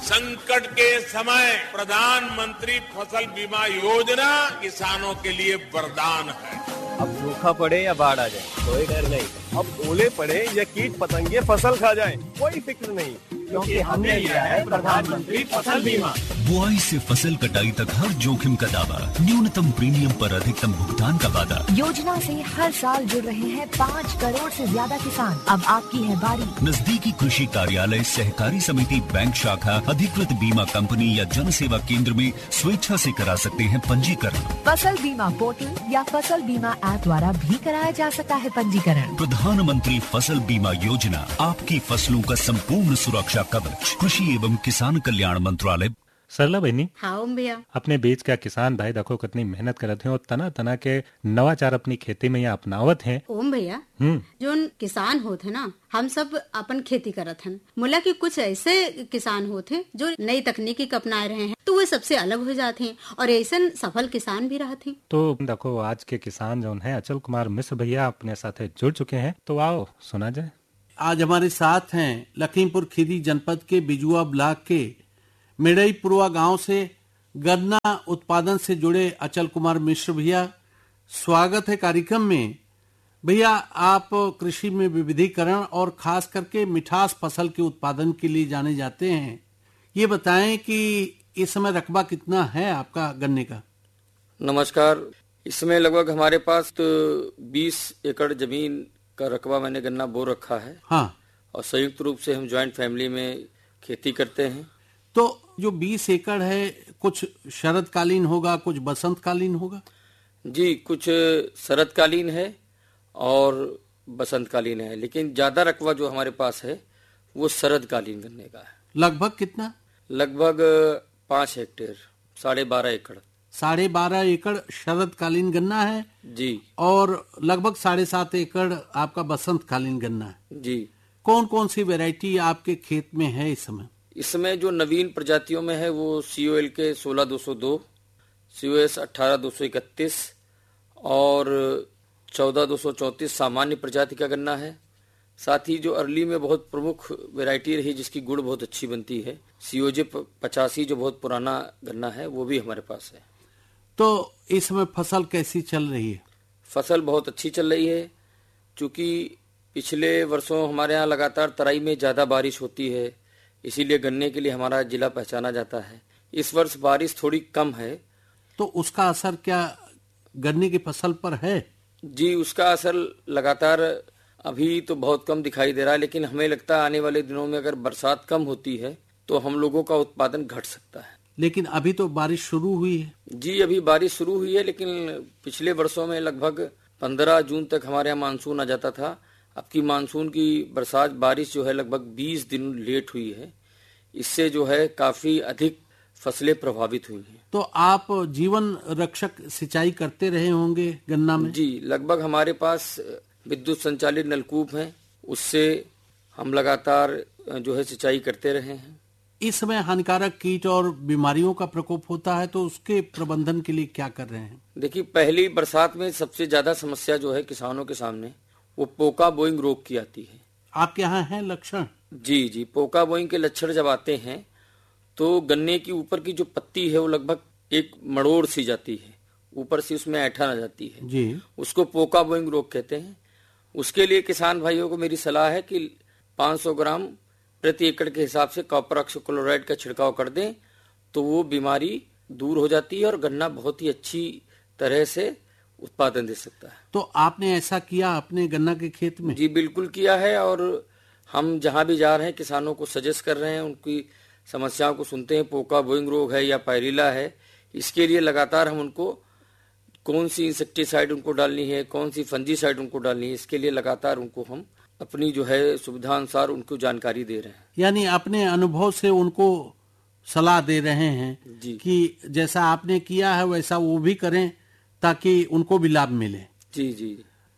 संकट के समय प्रधानमंत्री फसल बीमा योजना किसानों के लिए वरदान है। अब सूखा पड़े या बाढ़ आ जाए कोई डर नहीं। अब ओले पड़े या कीट पतंगे फसल खा जाए कोई फिक्र नहीं, क्योंकि हमने लिया है प्रधानमंत्री फसल बीमा। बुआई से फसल कटाई तक हर जोखिम का दावा, न्यूनतम प्रीमियम पर अधिकतम भुगतान का वादा। योजना से हर साल जुड़ रहे हैं 5 करोड़ से ज्यादा किसान। अब आपकी है बारी। नजदीकी कृषि कार्यालय, सहकारी समिति, बैंक शाखा, अधिकृत बीमा कंपनी या जन सेवा केंद्र में स्वेच्छा से करा सकते हैं पंजीकरण। फसल बीमा पोर्टल या फसल बीमा ऐप द्वारा भी कराया जा सकता है पंजीकरण। प्रधानमंत्री फसल बीमा योजना, आपकी फसलों का संपूर्ण सुरक्षा कवच। कृषि एवं किसान कल्याण मंत्रालय। सरला बहनी, हाँ भैया, अपने बीच का किसान भाई देखो कितनी मेहनत करते हैं और तना तना के नवाचार अपनी खेती में यहाँ अपनावत हैं। ओम भैया, जो किसान होते ना, हम सब अपन खेती करत हैं। मुला के कुछ ऐसे किसान होते जो नई तकनीकी अपना रहे हैं, तो वे सबसे अलग हो जाते हैं और ऐसे सफल किसान भी रहते हैं। तो देखो आज के किसान जो है अचल कुमार मिश्र भैया अपने साथ जुड़ चुके हैं, तो आओ सुना जाए। आज हमारे साथ हैं लखीमपुर खीरी जनपद के बिजुआ ब्लॉक के मेड़ईपुरवा गांव से गन्ना उत्पादन से जुड़े अचल कुमार मिश्र भैया। स्वागत है कार्यक्रम में। भैया, आप कृषि में विविधीकरण और खास करके मिठास फसल के उत्पादन के लिए जाने जाते हैं। ये बताएं कि इस समय रकबा कितना है आपका गन्ने का? नमस्कार। इस समय लगभग हमारे पास तो 20 एकड़ जमीन का रकबा मैंने गन्ना बो रखा है। हाँ। और संयुक्त रूप से हम ज्वाइंट फैमिली में खेती करते हैं। तो जो 20 एकड़ है, कुछ शरदकालीन होगा, कुछ बसंतकालीन होगा? जी, कुछ शरदकालीन है और बसंतकालीन है, लेकिन ज्यादा रकबा जो हमारे पास है वो शरदकालीन गन्ने का है। लगभग कितना? लगभग 5 हेक्टेयर, 12.5 एकड़। 12.5 एकड़ शरदकालीन गन्ना है जी, और लगभग 7.5 एकड़ आपका बसंतकालीन गन्ना है जी। कौन कौन सी वैरायटी आपके खेत में है इस समय? इसमें जो नवीन प्रजातियों में है वो COL के 16-202, COS 18-231 और 14-234 सामान्य प्रजाति का गन्ना है। साथ ही जो अर्ली में बहुत प्रमुख वैरायटी रही जिसकी गुड़ बहुत अच्छी बनती है, COJ 85 जो बहुत पुराना गन्ना है, वो भी हमारे पास है। तो इस समय फसल कैसी चल रही है? फसल बहुत अच्छी चल रही है, क्योंकि पिछले वर्षों हमारे यहाँ लगातार तराई में ज्यादा बारिश होती है, इसीलिए गन्ने के लिए हमारा जिला पहचाना जाता है। इस वर्ष बारिश थोड़ी कम है, तो उसका असर क्या गन्ने की फसल पर है? जी, उसका असर लगातार अभी तो बहुत कम दिखाई दे रहा है, लेकिन हमें लगता है आने वाले दिनों में अगर बरसात कम होती है तो हम लोगों का उत्पादन घट सकता है। लेकिन अभी तो बारिश शुरू हुई है। जी, अभी बारिश शुरू हुई है, लेकिन पिछले वर्षों में लगभग 15 जून तक हमारे यहाँ मानसून आ जाता था। अब की मानसून की बरसात बारिश जो है लगभग 20 दिन लेट हुई है। इससे जो है काफी अधिक फसलें प्रभावित हुई हैं। तो आप जीवन रक्षक सिंचाई करते रहे होंगे गन्ना में? जी, लगभग हमारे पास विद्युत संचालित नलकूप हैं, उससे हम लगातार जो है सिंचाई करते रहे हैं। इस समय हानिकारक कीट और बीमारियों का प्रकोप होता है, तो उसके प्रबंधन के लिए क्या कर रहे हैं? देखिए, पहली बरसात में सबसे ज्यादा समस्या जो है किसानों के सामने वो पोका बोइंग रोग की आती है। आपके यहाँ है लक्षण? जी जी, पोका बोइंग के लक्षण जब आते हैं तो गन्ने की ऊपर की जो पत्ती है वो लगभग एक मड़ोड़ सी जाती है, ऊपर से उसमें ऐठन आ जाती है जी, उसको पोका बोइंग रोग कहते हैं। उसके लिए किसान भाइयों को मेरी सलाह है कि 500 ग्राम प्रति एकड़ के हिसाब से कॉपर ऑक्सीक्लोराइड का छिड़काव कर दें, तो वो बीमारी दूर हो जाती है और गन्ना बहुत ही अच्छी तरह से उत्पादन दे सकता है। तो आपने ऐसा किया अपने गन्ना के खेत में? जी, बिल्कुल किया है, और हम जहां भी जा रहे हैं किसानों को सजेस्ट कर रहे हैं, उनकी समस्याओं को सुनते हैं। पोका बोइंग रोग है या पायरिला है, इसके लिए लगातार हम उनको कौन सी इंसेक्टिसाइड उनको डालनी है, कौन सी फंजीसाइड उनको डालनी है, इसके लिए लगातार उनको हम अपनी जो है सुविधा अनुसार उनको जानकारी दे रहे हैं। यानी अपने अनुभव से उनको सलाह दे रहे हैं जी, कि जैसा आपने किया है वैसा वो भी करें ताकि उनको भी लाभ मिले। जी जी।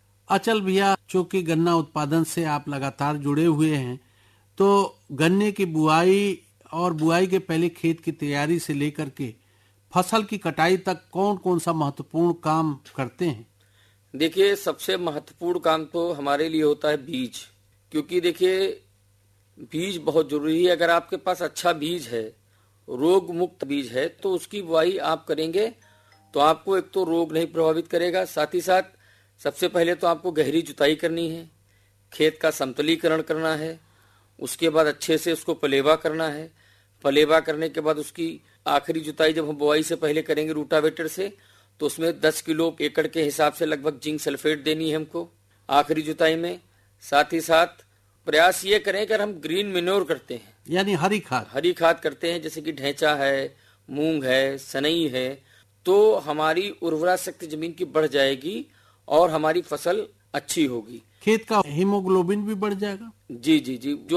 अचल भैया, चूंकि गन्ना उत्पादन से आप लगातार जुड़े हुए हैं, तो गन्ने की बुआई और बुआई के पहले खेत की तैयारी से लेकर के फसल की कटाई तक कौन कौन सा महत्वपूर्ण काम करते हैं? देखिए, सबसे महत्वपूर्ण काम तो हमारे लिए होता है बीज, क्योंकि देखिए बीज बहुत जरूरी है। अगर आपके पास अच्छा बीज है रोग मुक्त बीज है तो उसकी बुआई आप करेंगे तो आपको एक तो रोग नहीं प्रभावित करेगा, साथ ही साथ सबसे पहले तो आपको गहरी जुताई करनी है, खेत का समतलीकरण करना है, उसके बाद अच्छे से उसको पलेवा करना है। पलेवा करने के बाद उसकी आखिरी जुताई जब हम बुआई से पहले करेंगे रूटावेटर से, तो उसमें 10 किलो एकड़ के हिसाब से लगभग जिंक सल्फेट देनी है हमको आखिरी जुताई में। साथ ही साथ प्रयास ये करें कि अगर हम ग्रीन मिन्योर करते हैं यानी हरी खाद करते हैं, जैसे कि ढैंचा है, मूंग है, सनई है, तो हमारी उर्वरा शक्ति जमीन की बढ़ जाएगी और हमारी फसल अच्छी होगी, खेत का हीमोग्लोबिन भी बढ़ जाएगा। जी जी जी। जो